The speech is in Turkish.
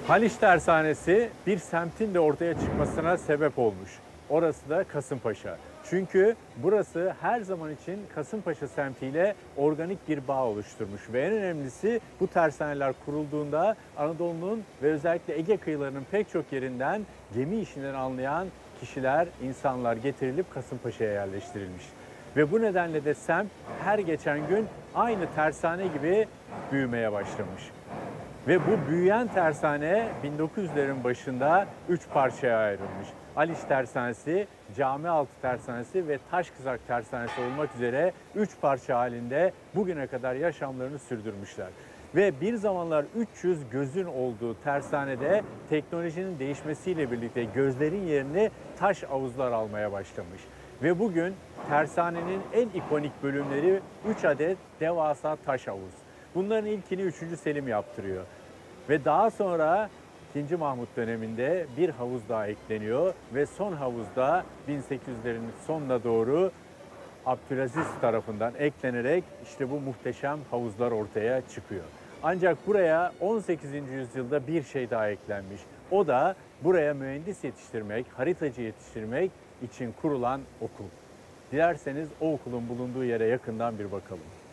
Haliç Tersanesi bir semtin de ortaya çıkmasına sebep olmuş. Orası da Kasımpaşa. Çünkü burası her zaman için Kasımpaşa semtiyle organik bir bağ oluşturmuş. Ve en önemlisi bu tersaneler kurulduğunda Anadolu'nun ve özellikle Ege kıyılarının pek çok yerinden gemi işinden anlayan kişiler, insanlar getirilip Kasımpaşa'ya yerleştirilmiş. Ve bu nedenle de semt her geçen gün aynı tersane gibi büyümeye başlamış. Ve bu büyüyen tersane 1900'lerin başında 3 parçaya ayrılmış. Haliç Tersanesi, Camialtı Tersanesi ve Taşkızak Tersanesi olmak üzere 3 parça halinde bugüne kadar yaşamlarını sürdürmüşler. Ve bir zamanlar 300 gözün olduğu tersanede teknolojinin değişmesiyle birlikte gözlerin yerini taş havuzlar almaya başlamış. Ve bugün tersanenin en ikonik bölümleri 3 adet devasa taş havuz. Bunların ilkini 3. Selim yaptırıyor. Ve daha sonra 2. Mahmut döneminde bir havuz daha ekleniyor ve son havuzda 1800'lerin sonuna doğru Abdülaziz tarafından eklenerek işte bu muhteşem havuzlar ortaya çıkıyor. Ancak buraya 18. yüzyılda bir şey daha eklenmiş. O da buraya mühendis yetiştirmek, haritacı yetiştirmek için kurulan okul. Dilerseniz o okulun bulunduğu yere yakından bir bakalım.